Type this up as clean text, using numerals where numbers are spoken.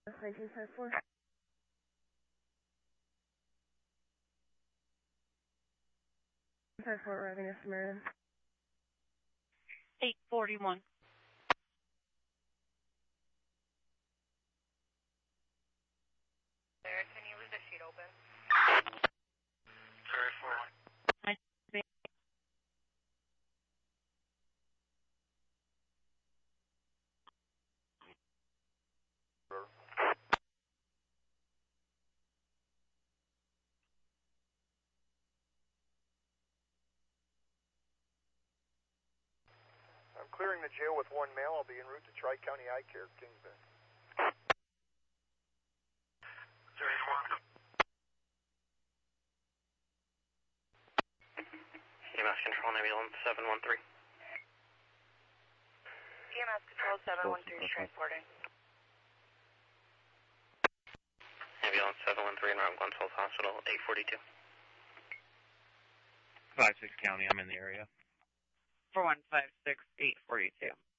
1954. Arriving at Samaritan. 841. There, can you leave the sheet open? Sorry, 41. I'm clearing the jail with one male. I'll be en route to Tri-County Eye Care, Kingston. 31. EMS Control, ambulance 713. EMS Control 713 is transporting. Ambulance 713, around Glens Falls Hospital, 842. 56 County, I'm in the area. 4156 842.